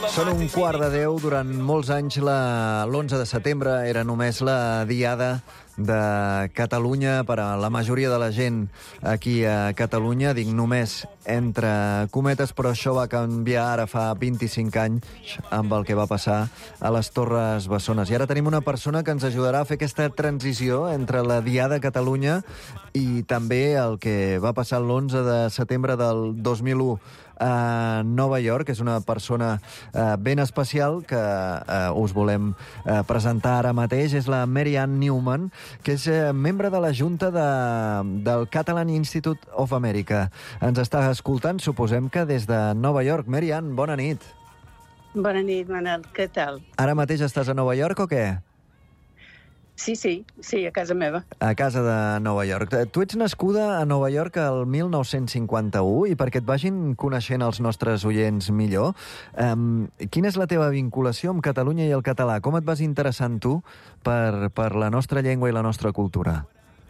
Són 9:15. Durant molts anys l'11 de setembre era només la diada de Catalunya per a la majoria de la gent aquí a Catalunya. Dic només entre cometes, però això va canviar ara fa 25 anys amb el que va passar a les Torres Bessones. I ara tenim una persona que ens ajudarà a fer aquesta transició entre la diada a Catalunya i també el que va passar l'11 de setembre del 2001 a Nova York. És una persona ben especial que us volem presentar ara mateix. És la Mary Ann Newman, que és membre de la Junta del Catalan Institute of America. Ens està escoltant, suposem que des de Nova York. Mary Ann, bona nit. Bona nit, Manel. Què tal? Ara mateix estàs a Nova York o què? Sí, a casa meva. A casa de Nova York. Tu ets nascuda a Nova York el 1951 i perquè et vagin coneixent els nostres oients millor, quina és la teva vinculació amb Catalunya i el català? Com et vas interessant tu per la nostra llengua i la nostra cultura?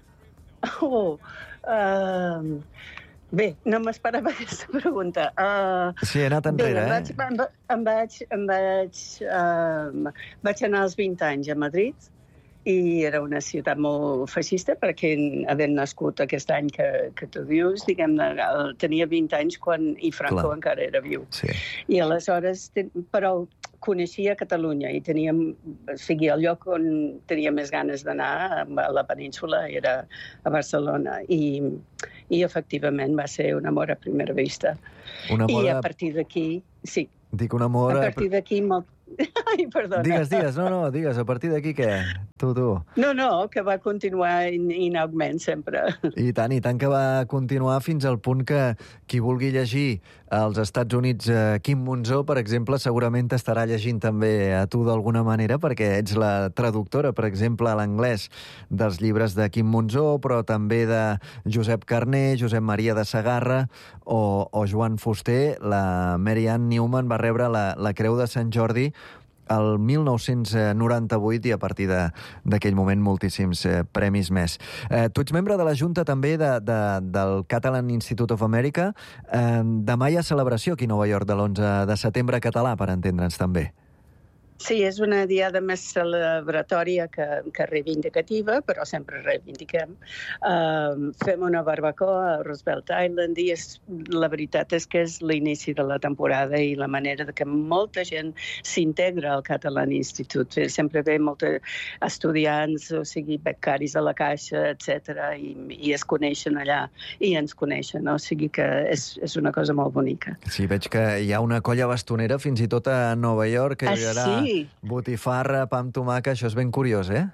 Bé, no m'esperava aquesta pregunta. Sí, he anat enrere, Vaig anar als 20 anys a Madrid, i era una ciutat molt feixista, perquè havent nascut aquest any que tu dius, diguem-ne, tenia 20 anys i Franco encara era viu. Sí. I aleshores, però coneixia Catalunya i el lloc on tenia més ganes d'anar a la península era a Barcelona. I efectivament va ser un amor a primera vista. I a partir d'aquí, sí. Dic un amor... A partir d'aquí molt... Ai, perdona. Digues, a partir d'aquí què? Tu. No, que va continuar in augment sempre. I tant que va continuar fins al punt que qui vulgui llegir als Estats Units Quim Monzó, per exemple, segurament t'estarà llegint també a tu d'alguna manera, perquè ets la traductora, per exemple, a l'anglès dels llibres de Quim Monzó, però també de Josep Carner, Josep Maria de Segarra o Joan Fuster. La Mary Ann Newman va rebre la Creu de Sant Jordi el 1998 i a partir d'aquell moment moltíssims premis més. Tu ets membre de la Junta també del Catalan Institute of America. Demà hi ha celebració aquí a Nova York de l'11 de setembre català, per entendre'ns també. Sí, és una diada més celebratòria que reivindicativa, però sempre reivindiquem. Fem una barbacoa a Roosevelt Island i la veritat és que és l'inici de la temporada i la manera que molta gent s'integra al Catalan Institute. Sempre ve molts estudiants, o sigui, becaris a la Caixa, etc. i es coneixen allà i ens coneixen, o sigui que és una cosa molt bonica. Sí, veig que hi ha una colla bastonera fins i tot a Nova York, que hi haurà... Sí. Botifarra, pa amb tomaca, això és ben curiós, eh?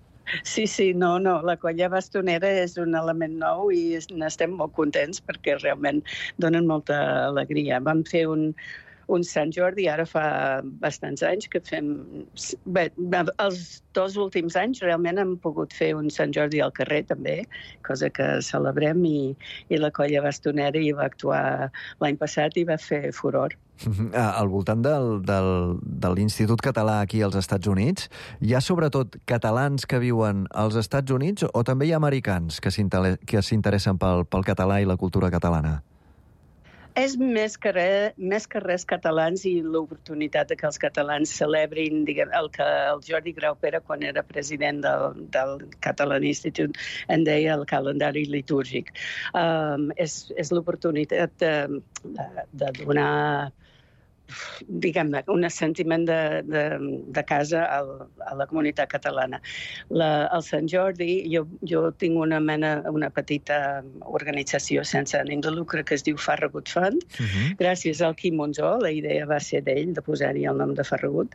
Sí, no, la colla bastonera és un element nou i n'estem molt contents perquè realment donen molta alegria. Vam fer un Sant Jordi, ara fa bastants anys que fem... Bé, els 2 últims anys realment hem pogut fer un Sant Jordi al carrer també, cosa que celebrem, i la colla bastonera hi va actuar l'any passat i va fer furor. Al voltant de l'Institut Català aquí als Estats Units, hi ha sobretot catalans que viuen als Estats Units o també hi ha americans que s'interessen pel català i la cultura catalana? És més que res catalans i l'oportunitat que els catalans celebrin, el que el Jordi Graupera, quan era president del Catalan Institute, en deia el calendari litúrgic. És l'oportunitat de donar, diguem-ne, un sentiment de casa a la comunitat catalana. El Sant Jordi, jo tinc una petita organització sense ànim de lucre que es diu Farragut Fund. Gràcies al Quim Monzó, la idea va ser d'ell, de posar-hi el nom de Farragut.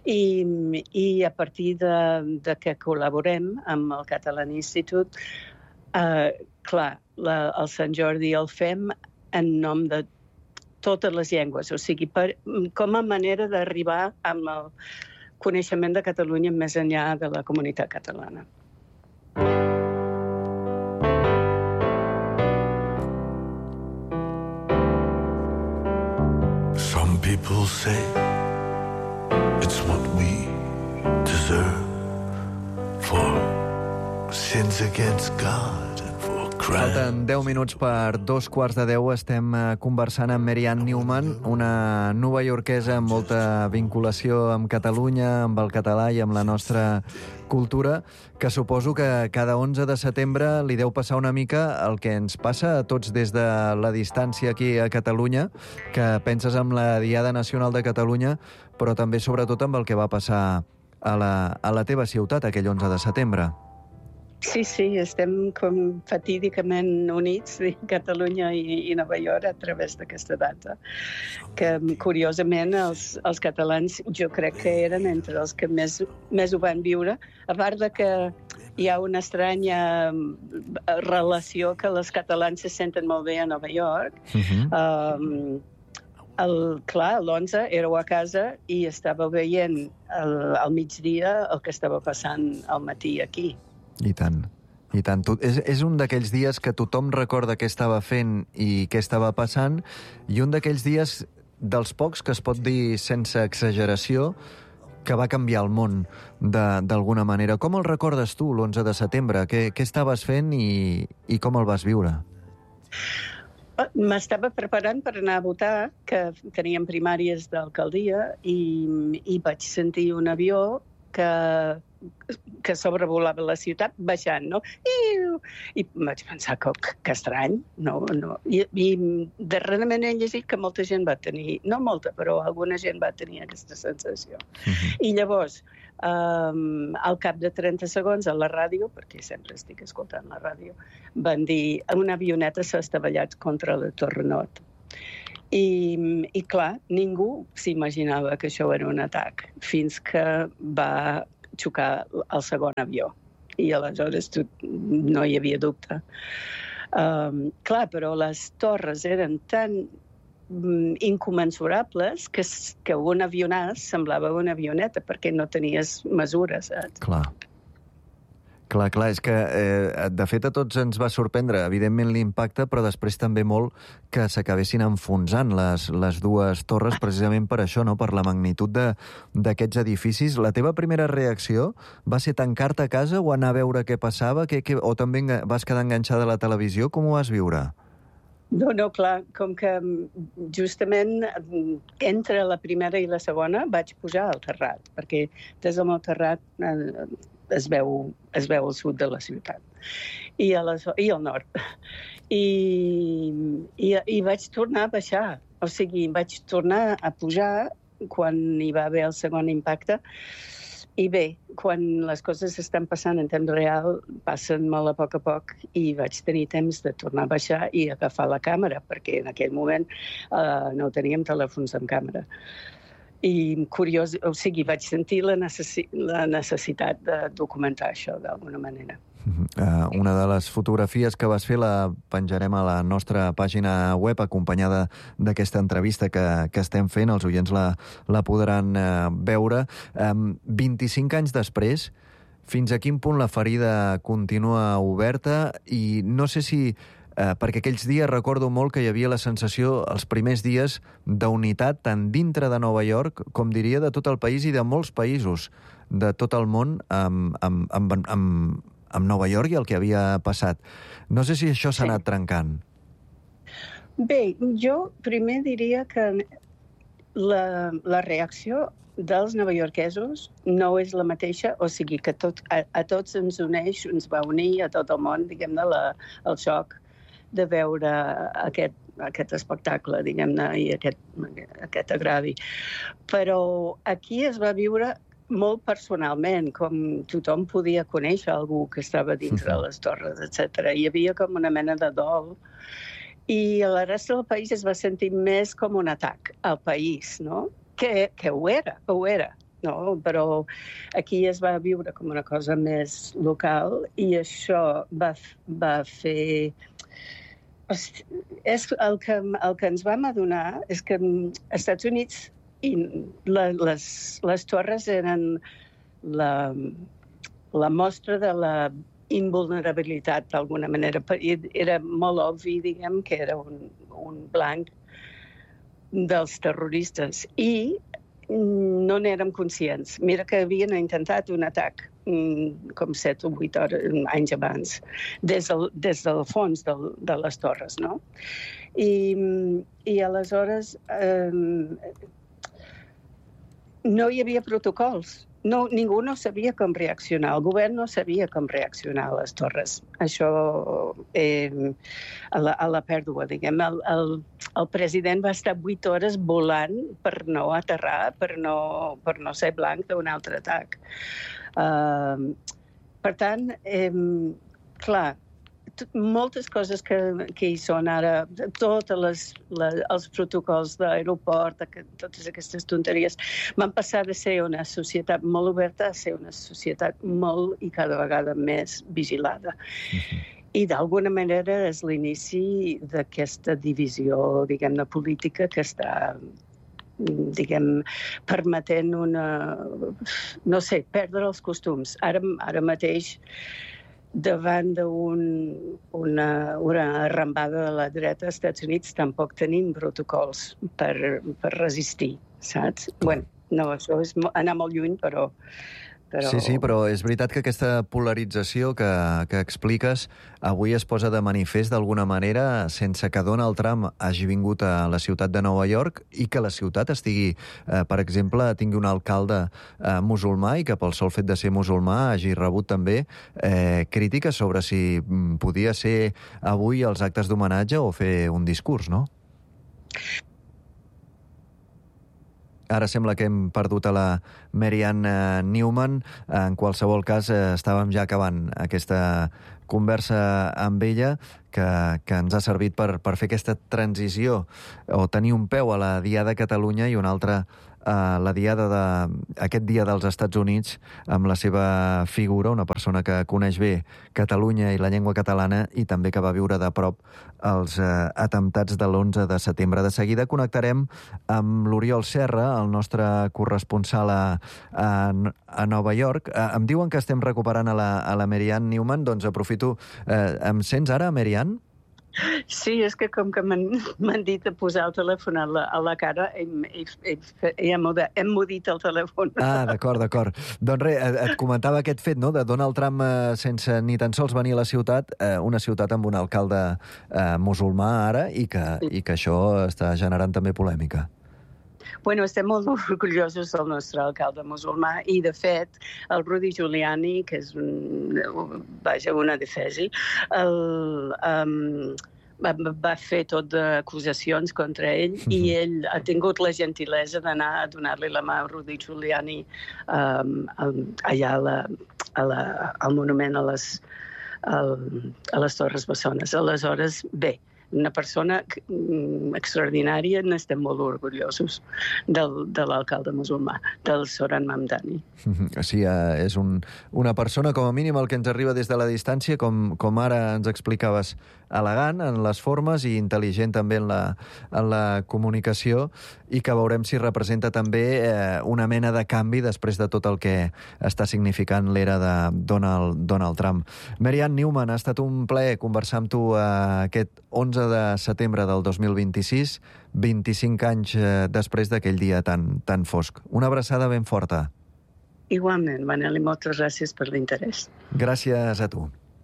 I a partir de que col·laborem amb el Catalan Institute, clar, el Sant Jordi el fem en nom de totes les llengües, o sigui, com a manera d'arribar amb el coneixement de Catalunya més enllà de la comunitat catalana. Some people say it's what we deserve for sins against God and for Falten 10 minuts per 2:15. Estem conversant amb Mary Ann Newman, una novaiorquesa amb molta vinculació amb Catalunya, amb el català i amb la nostra cultura, que suposo que cada 11 de setembre li deu passar una mica el que ens passa a tots des de la distància aquí a Catalunya, que penses en la Diada Nacional de Catalunya, però també sobretot amb el que va passar a la teva ciutat aquell 11 de setembre. Sí, estem com fatídicament units, Catalunya i Nova York, a través d'aquesta data. Que, curiosament, els catalans jo crec que eren entre els que més ho van viure, a part de que hi ha una estranya relació que els catalans se senten molt bé a Nova York. Clar, l'11 éreu a casa i estàveu veient al migdia el que estava passant al matí aquí. I tant, i tant. És un d'aquells dies que tothom recorda què estava fent i què estava passant, i un d'aquells dies dels pocs que es pot dir sense exageració que va canviar el món d'alguna manera. Com el recordes tu, l'11 de setembre? Què estaves fent i com el vas viure? M'estava preparant per anar a votar, que teníem primàries d'alcaldia, i vaig sentir un avió que sobrevolava la ciutat baixant, no? I vaig pensar que estrany, no? I darrerament he llegit que molta gent va tenir, no molta, però alguna gent va tenir aquesta sensació. I llavors, al cap de 30 segons a la ràdio, perquè sempre estic escoltant la ràdio, van dir una avioneta s'ha estavellat contra la Torre Nord. I clar, ningú s'imaginava que això era un atac, fins que va xocar el segon avió. I aleshores no hi havia dubte. Clar, però les torres eren tan incomensurables que un avionàs semblava una avioneta perquè no tenies mesures, saps? Clar, és que de fet a tots ens va sorprendre, evidentment l'impacte, però després també molt que s'acabessin enfonsant les dues torres, precisament per això, no? Per la magnitud d'aquests edificis. La teva primera reacció va ser tancar-te a casa o anar a veure què passava? O també vas quedar enganxada a la televisió? Com ho vas viure? No, clar, com que justament entre la primera i la segona vaig pujar al terrat, perquè des del meu terrat es veu el sud de la ciutat i el nord. I vaig tornar a baixar, o sigui, vaig tornar a pujar quan hi va haver el segon impacte. I bé, quan les coses estan passant en temps real, passen molt a poc, i vaig tenir temps de tornar a baixar i agafar la càmera, perquè en aquell moment no teníem telèfons amb càmera. I curiós, o sigui, vaig sentir la necessitat de documentar això d'alguna manera. Una de les fotografies que vas fer la penjarem a la nostra pàgina web, acompanyada d'aquesta entrevista que estem fent. Els oients la podran veure. 25 anys després, fins a quin punt la ferida continua oberta? I no sé si... perquè aquells dies recordo molt que hi havia la sensació, els primers dies, d'unitat tant dintre de Nova York, com diria, de tot el país i de molts països de tot el món amb Nova York i el que havia passat. No sé si això s'ha anat trencant. Bé, jo primer diria que la reacció dels novaiorquesos no és la mateixa, o sigui que a tots ens uneix, ens va unir a tot el món, diguem-ne, el xoc de veure aquest espectacle, diguem-ne, i aquest agravi. Però aquí es va viure molt personalment, com tothom podia conèixer algú que estava dintre les torres, etc. Hi havia com una mena de dol. I la resta del país es va sentir més com un atac al país, no? Que ho era. No? Però aquí es va viure com una cosa més local i això va fer... El que ens vam adonar és que als Estats Units les torres eren la mostra de la invulnerabilitat, d'alguna manera. Era molt obvi, diguem, que era un blanc dels terroristes. I no n'érem conscients. Mira que havien intentat un atac com 7 o 8 anys abans, des del fons de les torres, no? I aleshores no hi havia protocols. Ningú no sabia com reaccionar. El govern no sabia com reaccionar a les torres. Això, a la pèrdua, diguem. El president va estar 8 hores volant per no aterrar, per no ser blanc d'un altre atac. Per tant, clar, moltes coses que hi són ara, tots els protocols d'aeroport, totes aquestes tonteries, van passar de ser una societat molt oberta a ser una societat molt i cada vegada més vigilada. I d'alguna manera és l'inici d'aquesta divisió, diguem-ne, política que està permetent perdre els costums. Ara mateix, davant d'una arrambada de la dreta als Estats Units, tampoc tenim protocols per resistir, saps? Bueno, no, això és anar molt lluny, però... Sí, però és veritat que aquesta polarització que expliques avui es posa de manifest d'alguna manera sense que Donald Trump hagi vingut a la ciutat de Nova York i que la ciutat estigui, per exemple, tingui un alcalde musulmà i que pel sol fet de ser musulmà hagi rebut també crítiques sobre si podia ser avui els actes d'homenatge o fer un discurs, no? Ara sembla que hem perdut a la Marianne Newman. En qualsevol cas, estàvem ja acabant aquesta conversa amb ella que ens ha servit per fer aquesta transició o tenir un peu a la Diada de Catalunya i un altre a la Diada aquest dia dels Estats Units amb la seva figura, una persona que coneix bé Catalunya i la llengua catalana i també que va viure de prop els atemptats de l'11 de setembre. De seguida connectarem amb l'Oriol Serra, el nostre corresponsal a Nova York. Em diuen que estem recuperant a la Marianne Newman, doncs aprofito. Em sents ara, Marianne? Sí, és que com que m'han dit de posar el telèfon a la cara, hem mudit el telèfon. Ah, d'acord. Doncs res, et comentava aquest fet, no?, de Donald Trump sense ni tan sols venir a la ciutat, una ciutat amb un alcalde musulmà ara, i que això està generant també polèmica. Bueno, estem molt orgullosos del nostre alcalde musulmà i, de fet, el Rudy Giuliani, que és una defesi, va fer tot d'acusacions contra ell i ell ha tingut la gentilesa d'anar a donar-li la mà a Rudy Giuliani allà al monument a les Torres Bessones. Aleshores, bé, una persona extraordinària, n'estem molt orgullosos de l'alcalde musulmà, del Zohran Mamdani. Sí, és una persona, com a mínim, el que ens arriba des de la distància, com ara ens explicaves, elegant en les formes i intel·ligent també en la comunicació, i que veurem si representa també una mena de canvi després de tot el que està significant l'era de Donald Trump. Marianne Newman, ha estat un plaer conversar amb tu aquest 11 de setembre del 2026, 25 anys després d'aquell dia tan fosc. Una abraçada ben forta. Igualment, Manel, i moltes gràcies per l'interès. Gràcies a tu.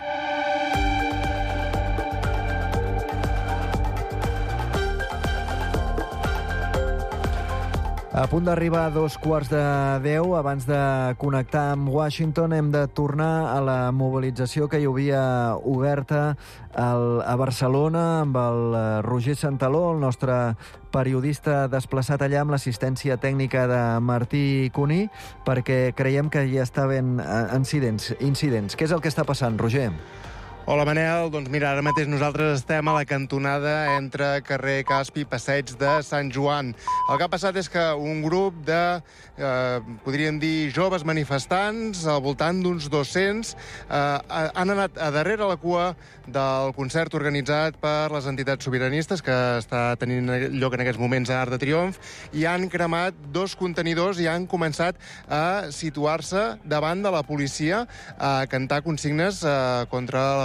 A punt d'arribar a 9:15. Abans de connectar amb Washington hem de tornar a la mobilització que hi havia oberta a Barcelona amb el Roger Santaló, el nostre periodista desplaçat allà amb l'assistència tècnica de Martí Cuní, perquè creiem que hi estaven incidents. Què és el que està passant, Roger? Hola, Manel. Doncs mira, ara mateix nosaltres estem a la cantonada entre carrer Caspi i Passeig de Sant Joan. El que ha passat és que un grup de, podríem dir, joves manifestants, al voltant d'uns 200, han anat a darrere la cua del concert organitzat per les entitats sobiranistes que està tenint lloc en aquests moments a Arc de Triomf, i han cremat 2 contenidors i han començat a situar-se davant de la policia a cantar consignes contra la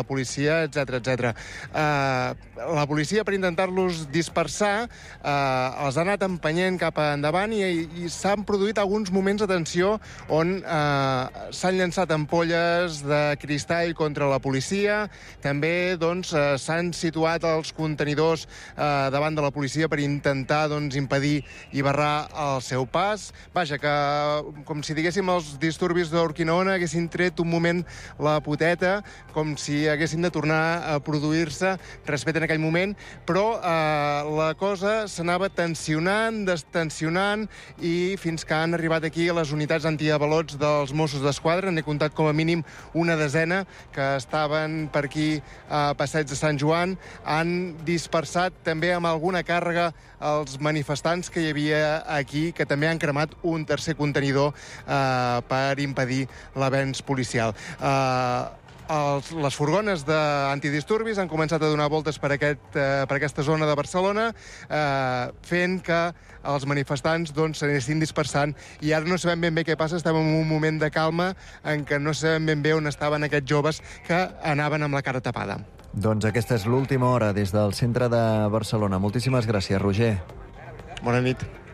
policia, etc. La policia, per intentar-los dispersar, els ha anat empenyent cap endavant i s'han produït alguns moments de tensió on s'han llançat ampolles de cristall contra la policia. També s'han situat els contenidors davant de la policia per intentar impedir i barrar el seu pas. Vaja, que com si diguéssim els disturbis d'Urquinaona haguessin tret un moment la poteta, com si haguessin de tornar a produir-se respecte en aquell moment, però la cosa s'anava tensionant, destensionant, i fins que han arribat aquí les unitats antiavalots dels Mossos d'Esquadra. N'he comptat com a mínim una desena que estaven per aquí a Passeig de Sant Joan. Han dispersat també amb alguna càrrega els manifestants que hi havia aquí, que també han cremat un tercer contenidor per impedir l'avenç policial. Les furgones d'antidisturbis han començat a donar voltes per aquesta zona de Barcelona, fent que els manifestants s'anessin dispersant, i ara no sabem ben bé què passa. Estem en un moment de calma en què no sabem ben bé on estaven aquests joves que anaven amb la cara tapada. Doncs aquesta és l'última hora des del centre de Barcelona. Moltíssimes gràcies, Roger. Bona nit.